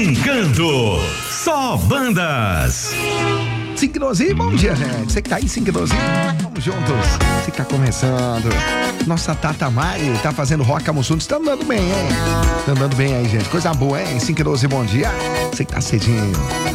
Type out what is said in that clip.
Encanto, só bandas. Sincrozinho, bom dia, gente. Você que tá aí, Sincrozinho, vamos juntos. Você que tá começando. Nossa Tata Mari tá fazendo Rock Amussundos. Tá andando bem, hein? Tá andando bem aí, gente. Coisa boa, hein? Sincrozinho, bom dia. Você que tá cedinho.